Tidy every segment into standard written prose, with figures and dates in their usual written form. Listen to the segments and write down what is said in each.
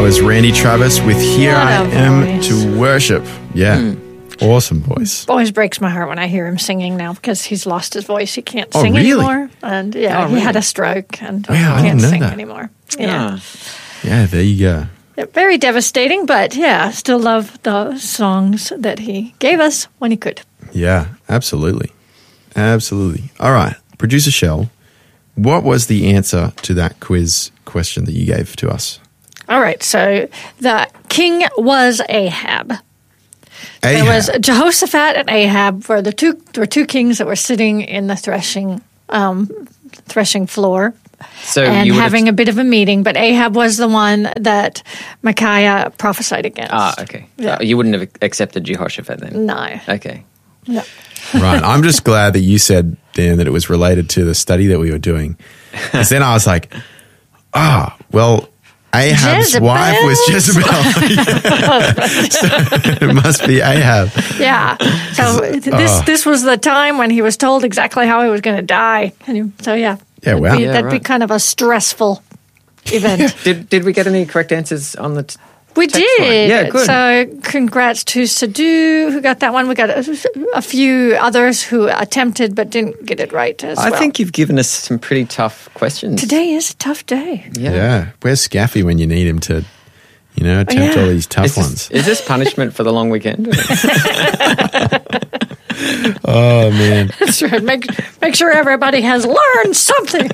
was Randy Travis with Here What I a Am voice. to Worship. Yeah. Awesome voice. Always breaks my heart when I hear him singing now because he's lost his voice. He can't Oh, sing really? anymore. And he had a stroke and Wow, I he didn't can't know sing that. anymore. Yeah. Yeah, there you go. Yeah, very devastating, but yeah, I still love the songs that he gave us when he could. Yeah, absolutely. Absolutely. All right. Producer Shell, what was the answer to that quiz question that you gave to us? All right, so the king was Ahab. There was Jehoshaphat and Ahab were there were two kings that were sitting in the threshing floor So and you having a bit of a meeting, but Ahab was the one that Micaiah prophesied against. okay. Yeah. You wouldn't have accepted Jehoshaphat then? No. Okay. No. Right. I'm just glad that you said, Dan, that it was related to the study that we were doing. Because then I was like, well, Ahab's Jezebel? wife was Jezebel. So it must be Ahab. Yeah. So this was the time when he was told exactly how he was going to die. So yeah. Yeah, wow. That'd be kind of a stressful event. Did we get any correct answers on the We text line? did. Yeah, good. So congrats to Sadhu who got that one. We got a few others who attempted but didn't get it right as well. I think you've given us some pretty tough questions. Today is a tough day. Yeah. Where's Scaffy when you need him to, attempt all these tough ones? Is this punishment for the long weekend? Oh, man. That's right. Make sure everybody has learned something.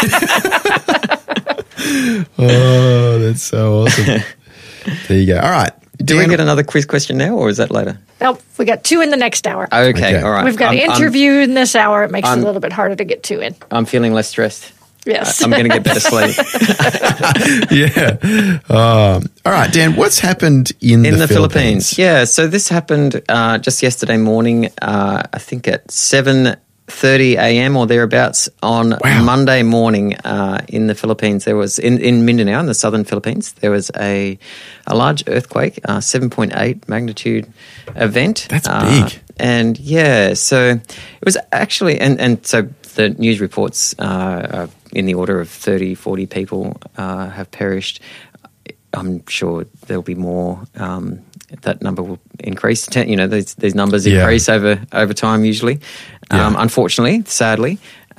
Oh, that's so awesome. There you go. All right. Do we get another quiz question now, or is that later? Nope, we got two in the next hour. Okay, all right. We've got an interview in this hour. It makes it a little bit harder to get two in. I'm feeling less stressed. Yes. I'm going to get better sleep. Yeah. All right, Dan, what's happened in the Philippines? Yeah, so this happened just yesterday morning, I think at 7:30 a.m. or thereabouts on Monday morning in the Philippines. There was, in Mindanao, in the southern Philippines, there was a large earthquake, 7.8 magnitude event. That's big. And yeah, so it was actually, and so the news reports in the order of 30, 40 people have perished. I'm sure there'll be more. That number will increase. These numbers increase over time usually. Unfortunately, sadly,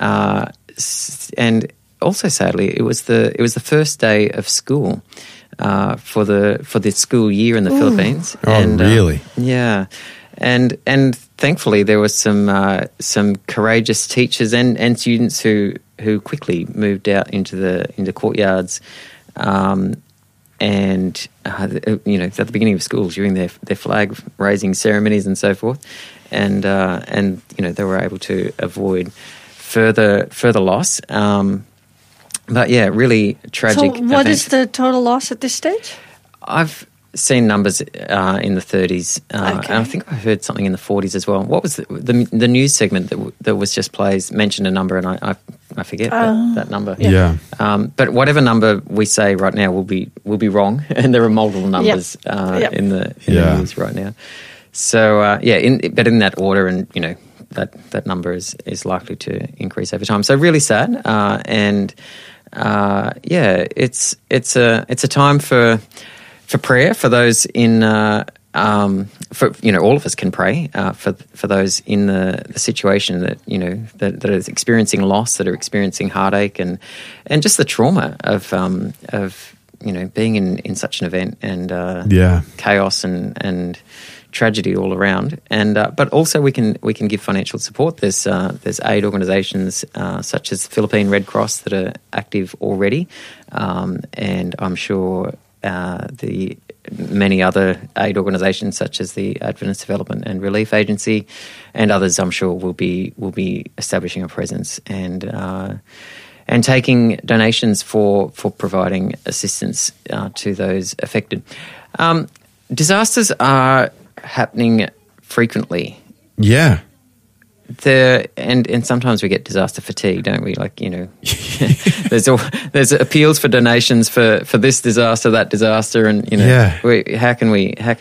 and also sadly, it was the first day of school for the school year in the Philippines. Oh, and, really? Yeah. And thankfully there was some courageous teachers and students who quickly moved out into the courtyards, and at the beginning of school during their flag raising ceremonies and so forth, and they were able to avoid further loss. But yeah, really tragic. So what is the total loss at this stage? I've seen numbers in the 30s, and I think I heard something in the 40s as well. What was the news segment that was just mentioned a number, and I forget that number. Yeah. But whatever number we say right now will be wrong, and there are multiple numbers in the news right now. So but in that order, and that number is likely to increase over time. So really sad, and it's a time for prayer for those in all of us can pray for those in the situation that is experiencing loss, that are experiencing heartache, and just the trauma of being in such an event, and chaos and tragedy all around. And but also we can give financial support. There's aid organisations such as Philippine Red Cross that are active already, and I'm sure the many other aid organisations such as the Adventist Development and Relief Agency and others, I'm sure, will be establishing a presence and taking donations for providing assistance to those affected. Disasters are happening frequently. Yeah. And sometimes we get disaster fatigue, don't we? There's appeals for donations for this disaster, that disaster, and how can we have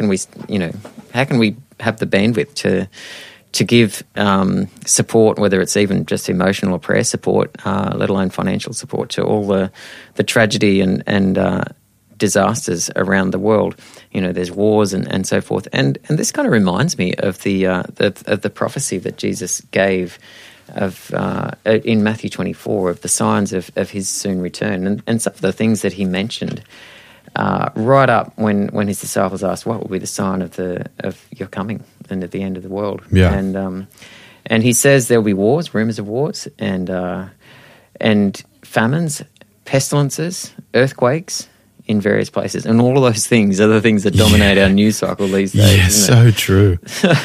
the bandwidth to give support, whether it's even just emotional or prayer support, let alone financial support, to all the tragedy and disasters around the world. There's wars and so forth. And this kind of reminds me of the prophecy that Jesus gave in Matthew 24 of the signs of his soon return, and some of the things that he mentioned right up when his disciples asked, "What will be the sign of your coming and at the end of the world?" Yeah. And he says there will be wars, rumors of wars, and famines, pestilences, earthquakes in various places, and all of those things are the things that dominate our news cycle these days. Yeah, so true.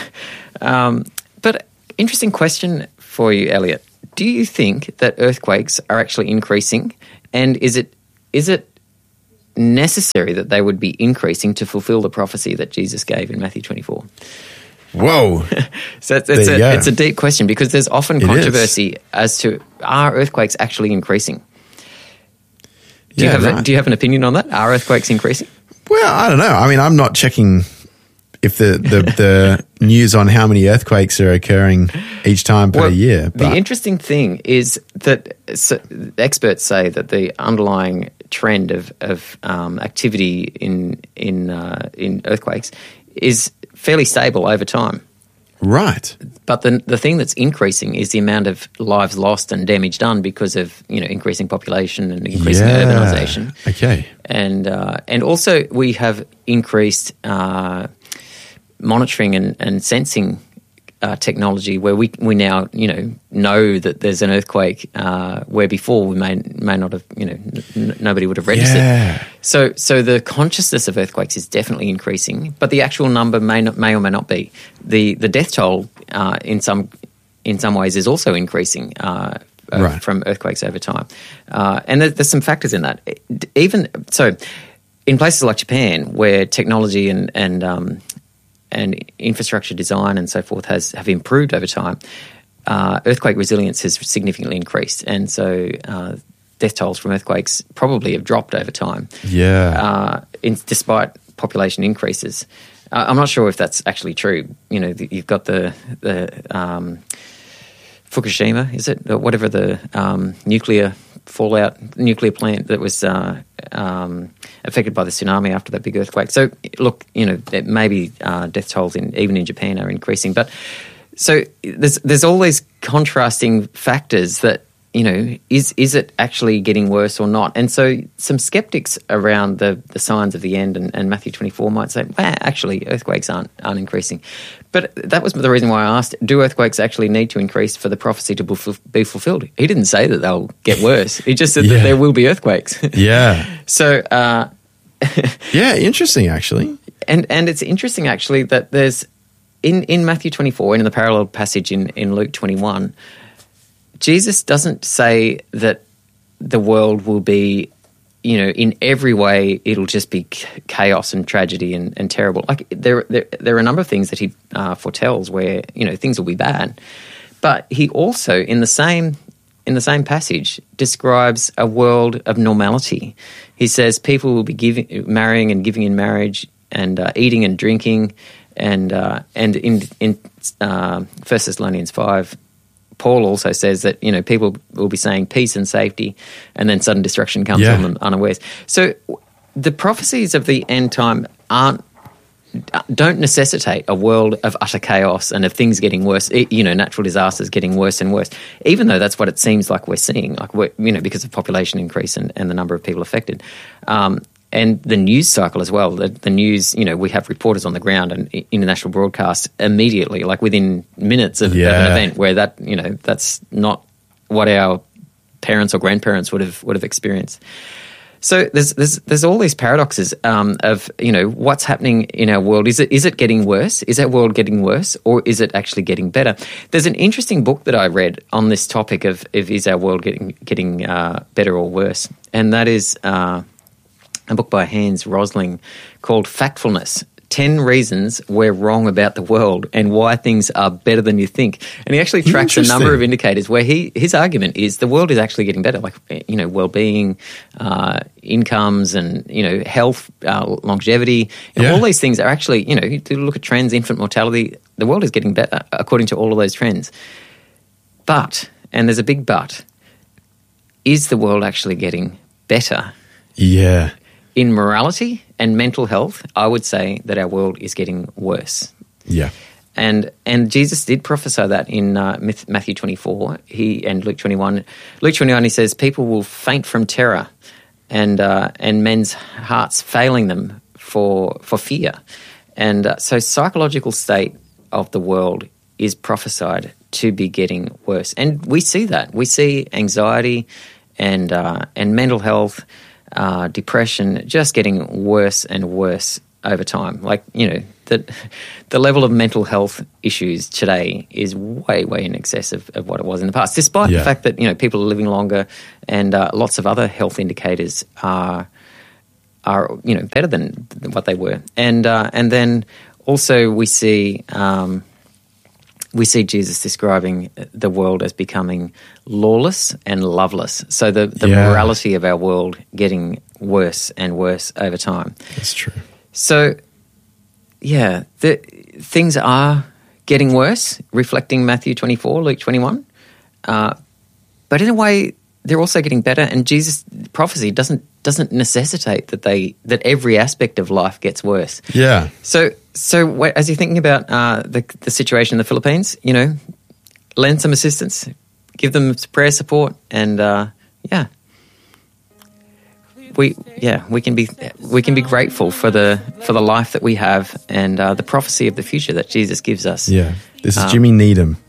But interesting question for you, Elliot. Do you think that earthquakes are actually increasing, and is it necessary that they would be increasing to fulfill the prophecy that Jesus gave in Matthew 24? Whoa. So it's a deep question, because there's often controversy as to, are earthquakes actually increasing? Do you have an opinion on that? Are earthquakes increasing? Well, I don't know. I mean, I'm not checking if the news on how many earthquakes are occurring each time per year. But the interesting thing is that experts say that the underlying trend of activity in earthquakes is fairly stable over time. Right. But the thing that's increasing is the amount of lives lost and damage done because of increasing population and increasing urbanization. Okay. And also we have increased monitoring and sensing technology, where we now know that there's an earthquake, where before we may not have nobody would have registered. Yeah. So the consciousness of earthquakes is definitely increasing, but the actual number may or may not be. The death toll in some ways is also increasing right. from earthquakes over time, and there's some factors in that. Even so, in places like Japan, where technology and infrastructure design and so forth have improved over time, earthquake resilience has significantly increased, and so death tolls from earthquakes probably have dropped over time. Yeah. Despite population increases, I'm not sure if that's actually true. You've got the Fukushima, is it? Whatever the nuclear plant that was affected by the tsunami after that big earthquake. So, look, maybe death tolls even in Japan are increasing. But so there's all these contrasting factors that, is it actually getting worse or not? And so some skeptics around the signs of the end and Matthew 24 might say, well, actually, earthquakes aren't increasing. But that was the reason why I asked, do earthquakes actually need to increase for the prophecy to be fulfilled? He didn't say that they'll get worse. He just said that there will be earthquakes. Yeah. So... yeah, interesting, actually. And it's interesting, actually, that there's... In Matthew 24 and in the parallel passage in Luke 21... Jesus doesn't say that the world will be, in every way it'll just be chaos and tragedy and terrible. Like there are a number of things that he foretells where things will be bad, but he also in the same passage describes a world of normality. He says people will be marrying and giving in marriage and eating and drinking, and in 1 Thessalonians 5. Paul also says that people will be saying peace and safety, and then sudden destruction comes on them unawares. So the prophecies of the end time don't necessitate a world of utter chaos and of things getting worse. Natural disasters getting worse and worse. Even though that's what it seems like we're seeing, because of population increase and the number of people affected. And the news cycle as well. The news, we have reporters on the ground and international broadcast immediately, like within minutes of an event where that's not what our parents or grandparents would have experienced. So there's all these paradoxes of what's happening in our world. Is it getting worse? Is our world getting worse, or is it actually getting better? There's an interesting book that I read on this topic of is our world getting better or worse, and that is. A book by Hans Rosling called Factfulness, 10 Reasons We're Wrong About the World and Why Things Are Better Than You Think. And he actually tracks a number of indicators where his argument is the world is actually getting better, like, well-being, incomes and, health, longevity. And all these things are actually, you look at trends, infant mortality, the world is getting better according to all of those trends. But, and there's a big but, is the world actually getting better? Yeah. in morality and mental health, I would say that our world is getting worse. Yeah. And Jesus did prophesy that in Matthew 24 and Luke 21. Luke 21, he says, people will faint from terror and men's hearts failing them for fear. And so psychological state of the world is prophesied to be getting worse. And we see that. We see anxiety and mental health, depression just getting worse and worse over time. Like, the level of mental health issues today is way, way in excess of what it was in the past, despite the fact that, people are living longer and lots of other health indicators are better than what they were. And then also we see Jesus describing the world as becoming lawless and loveless. So the morality of our world getting worse and worse over time. That's true. So, things are getting worse, reflecting Matthew 24, Luke 21. But in a way, they're also getting better. And Jesus' prophecy doesn't necessitate that every aspect of life gets worse. Yeah. So as you're thinking about the situation in the Philippines, lend some assistance, give them prayer support, and we can be grateful for the life that we have and the prophecy of the future that Jesus gives us. Yeah. This is Jimmy Needham.